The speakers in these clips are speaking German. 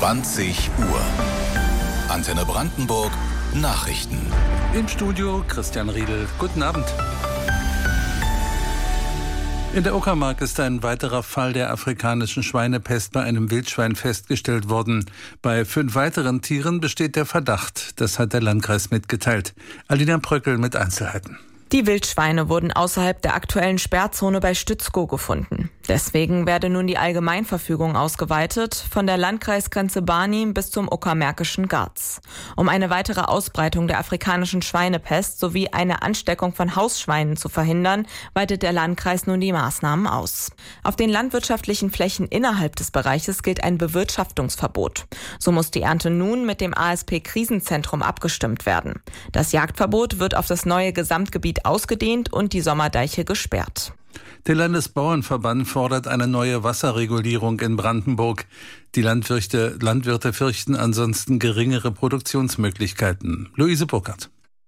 20 Uhr. Antenne Brandenburg Nachrichten. Im Studio Christian Riedel. Guten Abend. In der Uckermark ist ein weiterer Fall der afrikanischen Schweinepest bei einem Wildschwein festgestellt worden. Bei 5 weiteren Tieren besteht der Verdacht. Das hat der Landkreis mitgeteilt. Alina Bröckel mit Einzelheiten. Die Wildschweine wurden außerhalb der aktuellen Sperrzone bei Stützkow gefunden. Deswegen werde nun die Allgemeinverfügung ausgeweitet, von der Landkreisgrenze Barnim bis zum Uckermärkischen Garz. Um eine weitere Ausbreitung der afrikanischen Schweinepest sowie eine Ansteckung von Hausschweinen zu verhindern, weitet der Landkreis nun die Maßnahmen aus. Auf den landwirtschaftlichen Flächen innerhalb des Bereiches gilt ein Bewirtschaftungsverbot. So muss die Ernte nun mit dem ASP-Krisenzentrum abgestimmt werden. Das Jagdverbot wird auf das neue Gesamtgebiet ausgedehnt und die Sommerdeiche gesperrt. Der Landesbauernverband fordert eine neue Wasserregulierung in Brandenburg. Die Landwirte fürchten ansonsten geringere Produktionsmöglichkeiten. Luise Burkhardt.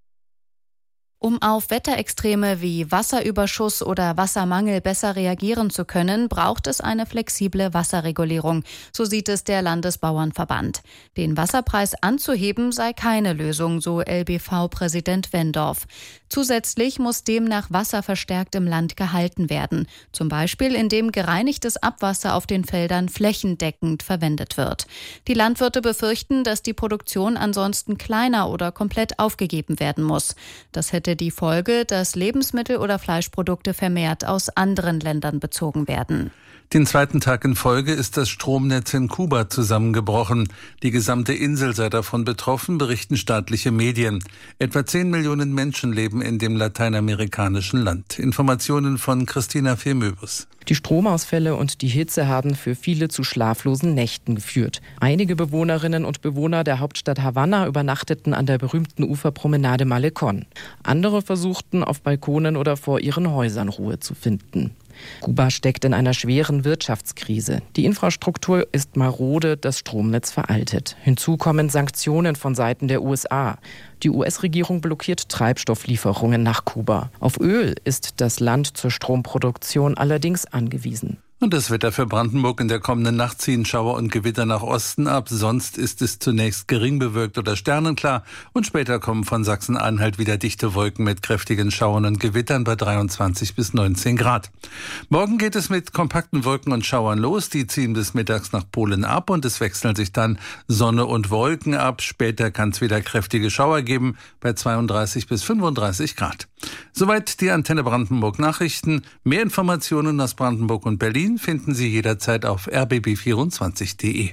Um auf Wetterextreme wie Wasserüberschuss oder Wassermangel besser reagieren zu können, braucht es eine flexible Wasserregulierung. So sieht es der Landesbauernverband. Den Wasserpreis anzuheben sei keine Lösung, so LBV-Präsident Wendorf. Zusätzlich muss demnach Wasser verstärkt im Land gehalten werden. Zum Beispiel, indem gereinigtes Abwasser auf den Feldern flächendeckend verwendet wird. Die Landwirte befürchten, dass die Produktion ansonsten kleiner oder komplett aufgegeben werden muss. Das hätte die Folge, dass Lebensmittel oder Fleischprodukte vermehrt aus anderen Ländern bezogen werden. Den zweiten Tag in Folge ist das Stromnetz in Kuba zusammengebrochen. Die gesamte Insel sei davon betroffen, berichten staatliche Medien. Etwa 10 Millionen Menschen leben in dem lateinamerikanischen Land. Informationen von Christina Vermöbus. Die Stromausfälle und die Hitze haben für viele zu schlaflosen Nächten geführt. Einige Bewohnerinnen und Bewohner der Hauptstadt Havanna übernachteten an der berühmten Uferpromenade Malecón. Andere versuchten, auf Balkonen oder vor ihren Häusern Ruhe zu finden. Kuba steckt in einer schweren Wirtschaftskrise. Die Infrastruktur ist marode, das Stromnetz veraltet. Hinzu kommen Sanktionen von Seiten der USA. Die US-Regierung blockiert Treibstofflieferungen nach Kuba. Auf Öl ist das Land zur Stromproduktion allerdings angewiesen. Und das Wetter für Brandenburg: in der kommenden Nacht ziehen Schauer und Gewitter nach Osten ab. Sonst ist es zunächst gering bewölkt oder sternenklar. Und später kommen von Sachsen-Anhalt wieder dichte Wolken mit kräftigen Schauern und Gewittern bei 23 bis 19 Grad. Morgen geht es mit kompakten Wolken und Schauern los. Die ziehen bis mittags nach Polen ab und es wechseln sich dann Sonne und Wolken ab. Später kann es wieder kräftige Schauer geben bei 32 bis 35 Grad. Soweit die Antenne Brandenburg Nachrichten. Mehr Informationen aus Brandenburg und Berlin finden Sie jederzeit auf rbb24.de.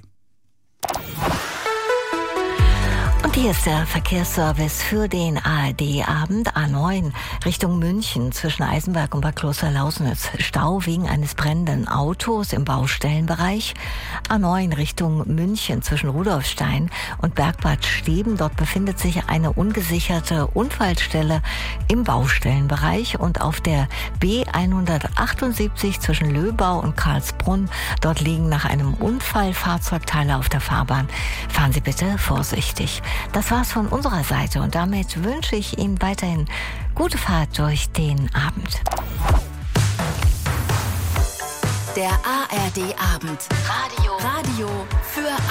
Und hier ist der Verkehrsservice für den ARD-Abend. A9 Richtung München zwischen Eisenberg und Bad Klosterlausnitz. Stau wegen eines brennenden Autos im Baustellenbereich. A9 Richtung München zwischen Rudolfstein und Bergbad Steben. Dort befindet sich eine ungesicherte Unfallstelle im Baustellenbereich. Und auf der B178 zwischen Löbau und Karlsbrunn. Dort liegen nach einem Unfall Fahrzeugteile auf der Fahrbahn. Fahren Sie bitte vorsichtig. Das war's von unserer Seite und damit wünsche ich Ihnen weiterhin gute Fahrt durch den Abend. Der ARD-Abend. Radio für